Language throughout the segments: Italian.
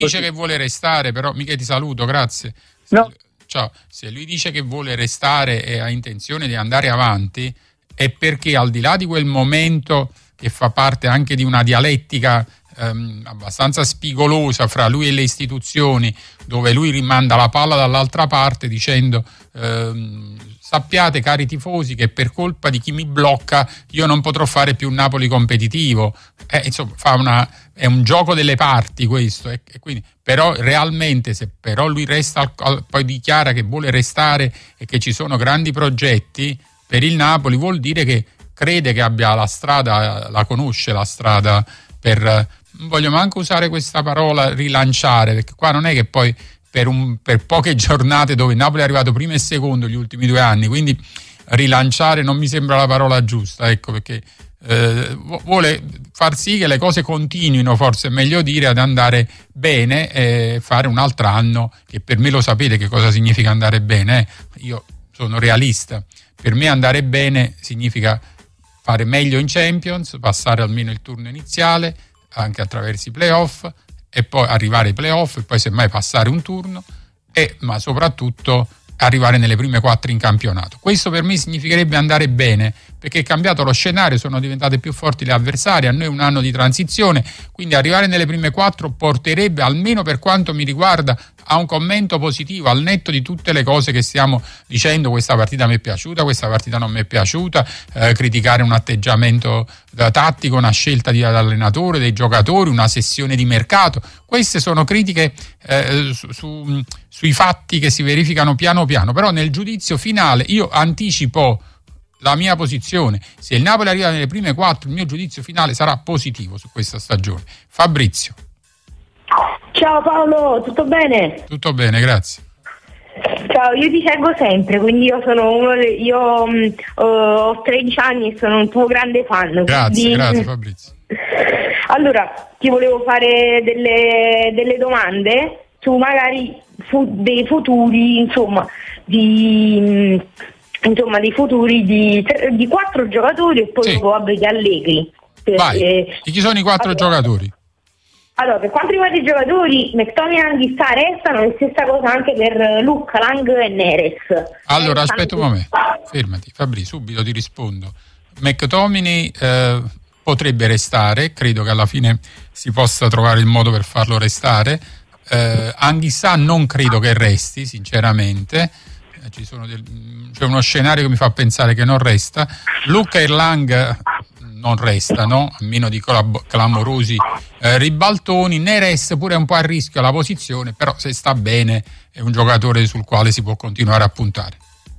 dice che vuole restare, però mica ti saluto, grazie. No. Ciao. Se lui dice che vuole restare e ha intenzione di andare avanti, è perché al di là di quel momento che fa parte anche di una dialettica abbastanza spigolosa fra lui e le istituzioni, dove lui rimanda la palla dall'altra parte dicendo sappiate cari tifosi che per colpa di chi mi blocca io non potrò fare più un Napoli competitivo, insomma è un gioco delle parti questo, e quindi, però realmente se però lui resta poi dichiara che vuole restare e che ci sono grandi progetti per il Napoli, vuol dire che crede che abbia la strada, la conosce la strada per, non voglio manco usare questa parola rilanciare, perché qua non è che poi per poche giornate dove Napoli è arrivato primo e secondo gli ultimi 2 anni, quindi rilanciare non mi sembra la parola giusta, ecco, perché vuole far sì che le cose continuino, forse è meglio dire, ad andare bene e fare un altro anno, che per me lo sapete che cosa significa andare bene, io sono realista, per me andare bene significa fare meglio in Champions, passare almeno il turno iniziale anche attraverso i playoff e poi arrivare ai playoff e poi semmai passare un turno ma soprattutto arrivare nelle prime 4 in campionato. Questo per me significherebbe andare bene, perché è cambiato lo scenario, sono diventate più forti le avversarie, a noi è un anno di transizione, quindi arrivare nelle prime 4 porterebbe, almeno per quanto mi riguarda, a un commento positivo, al netto di tutte le cose che stiamo dicendo, questa partita mi è piaciuta, questa partita non mi è piaciuta, criticare un atteggiamento tattico, una scelta dell'allenatore, dei giocatori, una sessione di mercato. Queste sono critiche sui fatti che si verificano piano piano, però nel giudizio finale io anticipo la mia posizione. Se il Napoli arriva nelle prime 4, il mio giudizio finale sarà positivo su questa stagione. Fabrizio. Ciao Paolo, tutto bene? Tutto bene, grazie. Ciao, io ti seguo sempre, quindi io sono ho 13 anni e sono un tuo grande fan. Grazie Fabrizio. Allora, ti volevo fare delle domande su magari dei futuri, dei futuri di 4 giocatori e poi dopo di Allegri. Vai, chi sono i 4 giocatori? Allora, per quanto riguarda i giocatori, McTominay e Anguissa restano, e stessa cosa anche per Luca, Lang e Neres. Allora, aspetta un momento, fermati, Fabri, subito ti rispondo. McTominay potrebbe restare, credo che alla fine si possa trovare il modo per farlo restare. Anguissa non credo che resti, sinceramente. C'è uno scenario che mi fa pensare che non resta. Luca e Lang non restano, a meno di clamorosi ribaltoni. Neres pure è un po' a rischio la posizione, però se sta bene è un giocatore sul quale si può continuare a puntare.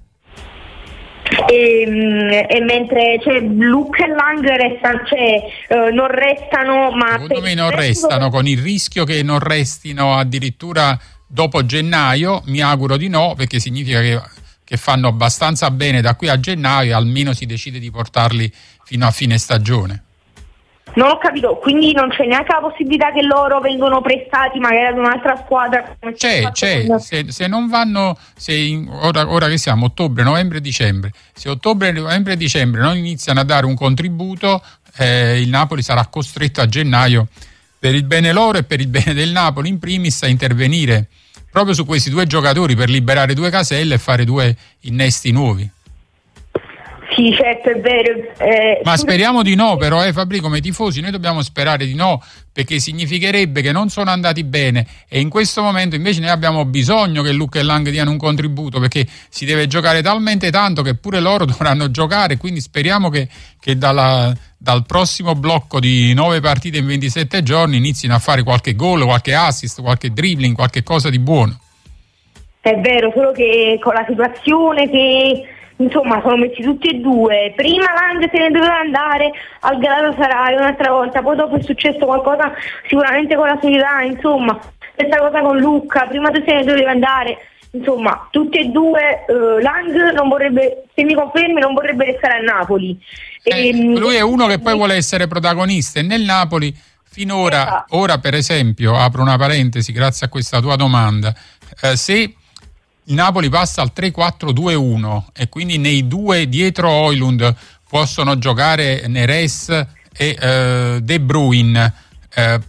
E mentre Luca e Lang non restano, ma secondo me non restano, con il rischio che non restino addirittura dopo gennaio. Mi auguro di no, perché significa che fanno abbastanza bene da qui a gennaio e almeno si decide di portarli fino a fine stagione. Non ho capito, quindi non c'è neanche la possibilità che loro vengono prestati magari ad un'altra squadra? C'è, se non vanno, ora che siamo ottobre, novembre, dicembre, se ottobre, novembre e dicembre non iniziano a dare un contributo, il Napoli sarà costretto a gennaio, per il bene loro e per il bene del Napoli in primis, a intervenire proprio su questi 2 giocatori per liberare 2 caselle e fare 2 innesti nuovi. Sì, certo, è vero. Ma speriamo di no, però, Fabri, come tifosi noi dobbiamo sperare di no, perché significherebbe che non sono andati bene, e in questo momento invece noi abbiamo bisogno che Luca e Lang diano un contributo, perché si deve giocare talmente tanto che pure loro dovranno giocare, quindi speriamo che dal prossimo blocco di 9 partite in 27 giorni inizino a fare qualche gol, qualche assist, qualche dribbling, qualche cosa di buono. È vero, solo che con la situazione che sono messi tutti e 2, prima Lang se ne doveva andare al Galatasaray un'altra volta, poi dopo è successo qualcosa sicuramente con la società, stessa cosa con Luca, prima se ne doveva andare, tutti e 2. Lang non vorrebbe, se mi confermi, non vorrebbe restare a Napoli. Lui è uno che poi vuole essere protagonista, e nel Napoli finora, ora per esempio, apro una parentesi grazie a questa tua domanda, se il Napoli passa al 3-4-2-1 e quindi nei 2 dietro Højlund possono giocare Neres e De Bruyne,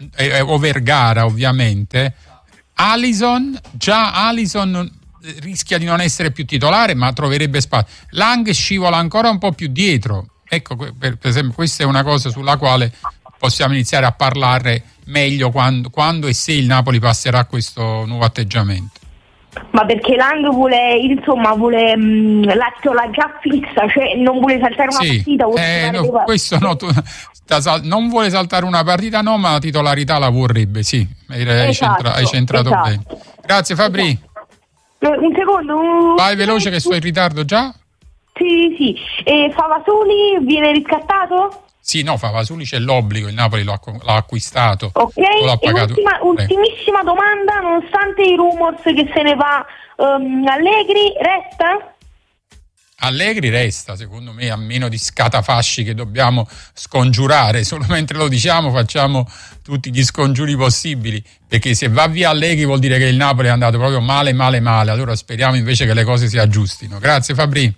o Vergara ovviamente, Alisson rischia di non essere più titolare, ma troverebbe spazio. Lang scivola ancora un po' più dietro. Ecco, per esempio, questa è una cosa sulla quale possiamo iniziare a parlare meglio quando e se il Napoli passerà a questo nuovo atteggiamento. Ma perché Lang vuole la titola già fissa, cioè non vuole saltare una partita? Questo no, non vuole saltare una partita, no, ma la titolarità la vorrebbe, sì. Hai centrato bene. Grazie Fabri. Un secondo. Vai veloce che sto in ritardo già. Sì. E Favasoli viene riscattato? Sì, no, Favasoli c'è l'obbligo, il Napoli l'ha acquistato. Ok, l'ha pagato. Ultimissima domanda, nonostante i rumors che se ne va, Allegri resta? Allegri resta, secondo me, a meno di scatafasci che dobbiamo scongiurare. Solo mentre lo diciamo facciamo tutti gli scongiuri possibili, perché se va via Allegri vuol dire che il Napoli è andato proprio male. Allora speriamo invece che le cose si aggiustino. Grazie Fabri.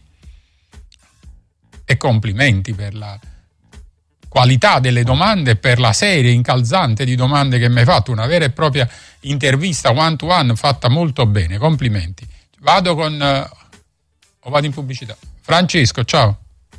E complimenti per la qualità delle domande e per la serie incalzante di domande che mi hai fatto, una vera e propria intervista one to one fatta molto bene, complimenti. Vado in pubblicità. Francesco, ciao.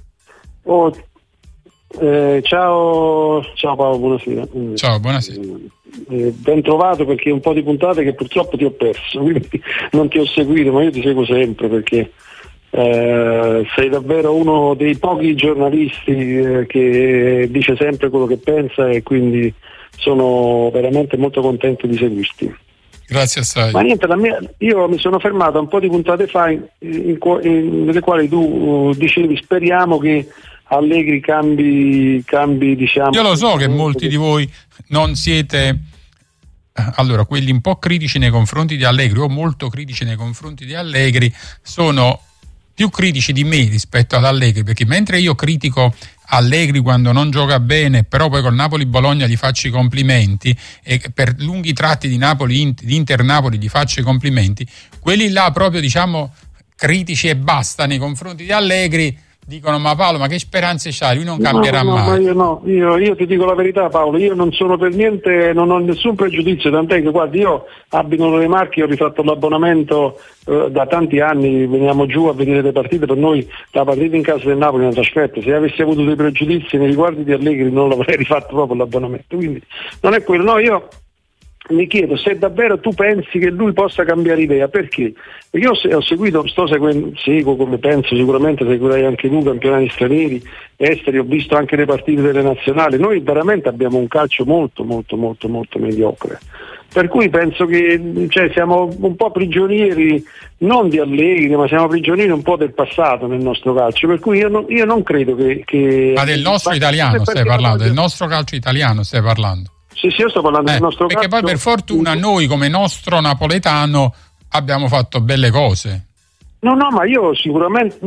Ciao Paolo, buonasera. Ciao, buonasera. Ben trovato, perché un po' di puntate che purtroppo ti ho perso, quindi non ti ho seguito, ma io ti seguo sempre perché sei davvero uno dei pochi giornalisti che dice sempre quello che pensa, e quindi sono veramente molto contento di seguirti. Grazie assai. Ma niente, io mi sono fermato un po' di puntate fa nelle quali tu dicevi speriamo che Allegri cambi, diciamo. Io lo so che molti di voi non siete quelli un po' critici nei confronti di Allegri o molto critici nei confronti di Allegri sono più critici di me rispetto ad Allegri, perché mentre io critico Allegri quando non gioca bene, però poi col Napoli-Bologna gli faccio i complimenti, e per lunghi tratti di Inter-Napoli gli faccio i complimenti, quelli là proprio diciamo critici e basta nei confronti di Allegri dicono: ma Paolo, ma che speranze c'hai? Lui non cambierà mai. Ma io ti dico la verità, Paolo, io non sono per niente, non ho nessun pregiudizio, tant'è che guardi, io abito nelle Marche, ho rifatto l'abbonamento da tanti anni, veniamo giù a vedere le partite, per noi la partita in casa del Napoli è una trasferta, se avessi avuto dei pregiudizi nei riguardi di Allegri non l'avrei rifatto proprio l'abbonamento, quindi non è quello, no, io mi chiedo se davvero tu pensi che lui possa cambiare idea. Perché? Perché io ho seguito, seguo come penso, sicuramente seguirai anche tu campionati stranieri, esteri, ho visto anche le partite delle nazionali. Noi veramente abbiamo un calcio molto molto molto molto mediocre, per cui penso che siamo un po' prigionieri non di Allegri, ma siamo prigionieri un po' del passato nel nostro calcio, per cui io non credo che ma del nostro italiano stai parlando, del nostro calcio italiano stai parlando? Sì, io sto parlando del nostro perché calcio. Perché poi per fortuna noi come nostro napoletano abbiamo fatto belle cose. No, ma io sicuramente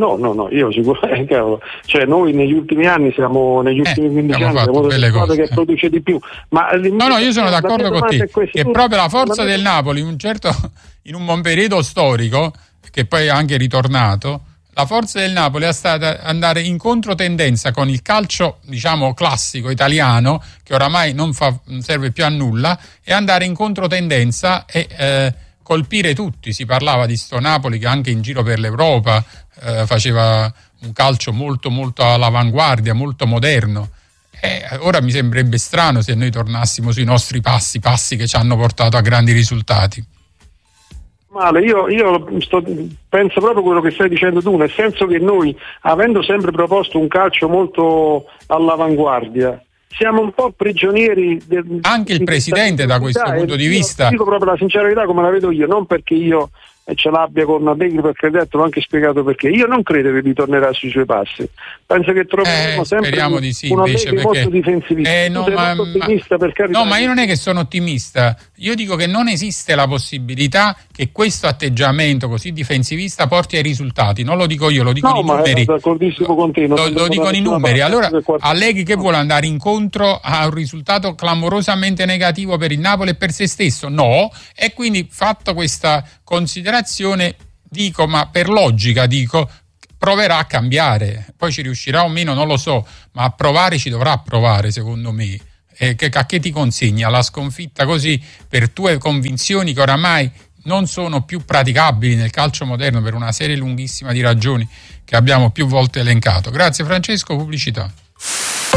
cioè noi negli ultimi anni negli ultimi 15 anni siamo delle cose che produce di più. Ma io sono d'accordo con te, che proprio la forza del Napoli in un buon periodo storico, che poi è anche ritornato, la forza del Napoli è stata andare in controtendenza con il calcio, diciamo, classico italiano, che oramai non serve più a nulla, e andare in controtendenza e colpire tutti. Si parlava di sto Napoli che anche in giro per l'Europa faceva un calcio molto molto all'avanguardia, molto moderno. Ora mi sembrerebbe strano se noi tornassimo sui nostri passi che ci hanno portato a grandi risultati. Male, io penso proprio quello che stai dicendo tu, nel senso che noi, avendo sempre proposto un calcio molto all'avanguardia, siamo un po' prigionieri anche il presidente da questo punto di vista. Dico proprio la sincerità come la vedo io, non perché io ce l'abbia con Allegri, perché l'ho anche spiegato perché. Io non credo che ritornerà sui suoi passi. Penso che troveremo sempre di sì, un invece, Allegri molto difensivista. Molto ottimista, per carità. No, ma io non è che sono ottimista. Io dico che non esiste la possibilità che questo atteggiamento così difensivista porti ai risultati. Non lo dico io, lo dicono i numeri. Con te, lo dicono i numeri. Allora Allegri che vuole andare incontro a un risultato clamorosamente negativo per il Napoli e per se stesso? No. E quindi, fatto questa considerazione, dico, ma per logica proverà a cambiare, poi ci riuscirà o meno non lo so, ma a provare ci dovrà provare, secondo me, a che ti consegni? Alla sconfitta così per tue convinzioni che oramai non sono più praticabili nel calcio moderno per una serie lunghissima di ragioni che abbiamo più volte elencato. Grazie Francesco, pubblicità.